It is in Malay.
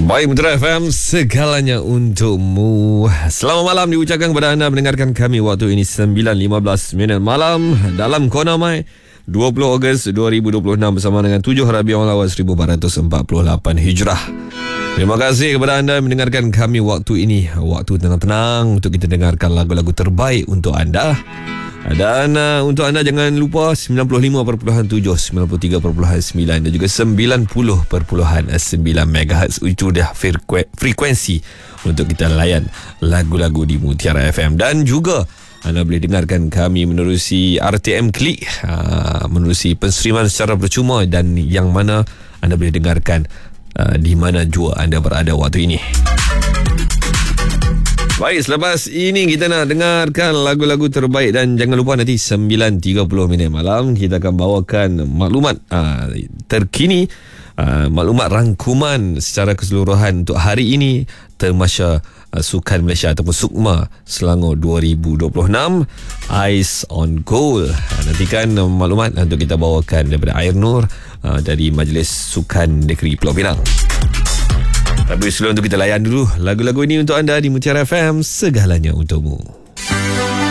Baik, Mutiara FM, segalanya untukmu. Selamat malam diucapkan kepada anda mendengarkan kami waktu ini 9.15 malam dalam Kona Mai 20 Ogos 2026 bersama dengan 7 Rabiul Awal 1448 Hijrah. Terima kasih kepada anda yang mendengarkan kami waktu ini. Waktu tenang-tenang untuk kita dengarkan lagu-lagu terbaik untuk anda. Dan untuk anda jangan lupa 95.7, 93.9 dan juga 90.9 MHz. Itu dah frekuensi untuk kita layan lagu-lagu di Mutiara FM. Dan juga anda boleh dengarkan kami menerusi RTM Klik, menerusi penstreaman secara percuma, dan yang mana anda boleh dengarkan di mana jua anda berada waktu ini. Baik, selepas ini kita nak dengarkan lagu-lagu terbaik, dan jangan lupa nanti 9.30 malam kita akan bawakan maklumat terkini, maklumat rangkuman secara keseluruhan untuk hari ini Tamasya Sukan Malaysia ataupun SUKMA Selangor 2026 Ice on Gold. Nantikan maklumat untuk kita bawakan daripada Air Nur dari Majlis Sukan Negeri Pulau Pinang. Tapi sebelum itu kita layan dulu lagu-lagu ini untuk anda di Mutiara FM, segalanya untukmu.